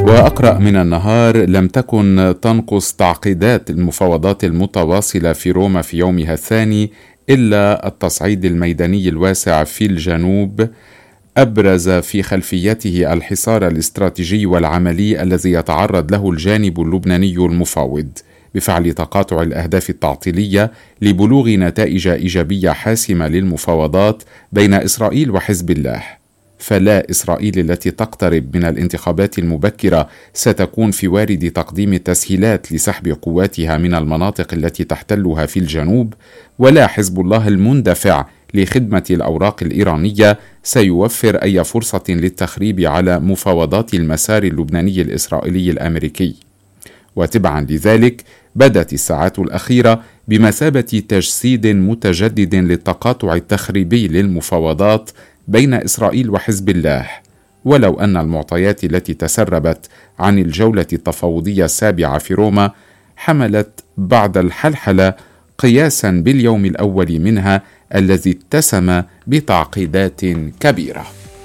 وأقرأ من النهار: لم تكن تنقص تعقيدات المفاوضات المتواصلة في روما في يومها الثاني إلا التصعيد الميداني الواسع في الجنوب، أبرز في خلفيته الحصار الاستراتيجي والعملي الذي يتعرض له الجانب اللبناني المفاوض بفعل تقاطع الأهداف التعطيلية لبلوغ نتائج إيجابية حاسمة للمفاوضات بين إسرائيل وحزب الله. فلا إسرائيل التي تقترب من الانتخابات المبكرة ستكون في وارد تقديم التسهيلات لسحب قواتها من المناطق التي تحتلها في الجنوب، ولا حزب الله المندفع لخدمة الأوراق الإيرانية سيوفر أي فرصة للتخريب على مفاوضات المسار اللبناني الإسرائيلي الأمريكي. وتبعا لذلك بدت الساعات الأخيرة بمثابة تجسيد متجدد للتقاطع التخريبي للمفاوضات بين إسرائيل وحزب الله، ولو أن المعطيات التي تسربت عن الجولة التفاوضية السابعة في روما حملت بعد الحلحلة قياسا باليوم الأول منها الذي اتسم بتعقيدات كبيرة.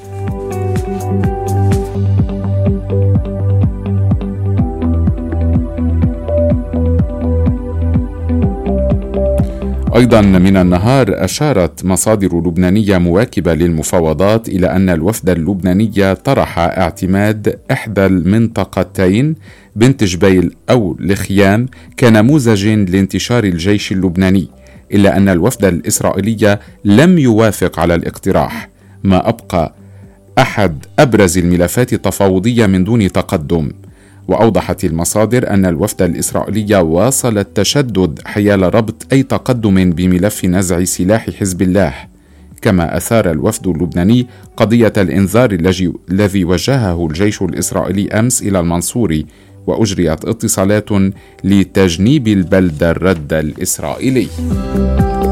أيضا من النهار، أشارت مصادر لبنانية مواكبة للمفاوضات إلى أن الوفد اللبناني طرح اعتماد إحدى المنطقتين بنت جبيل أو الخيام كنموذج لانتشار الجيش اللبناني، إلا أن الوفد الإسرائيلي لم يوافق على الاقتراح، ما أبقى أحد أبرز الملفات التفاوضية من دون تقدم. وأوضحت المصادر أن الوفد الإسرائيلي واصل التشدد حيال ربط أي تقدم بملف نزع سلاح حزب الله، كما أثار الوفد اللبناني قضية الإنذار الذي وجهه الجيش الإسرائيلي أمس إلى المنصوري، وأجريت اتصالات لتجنيب البلد الرد الإسرائيلي.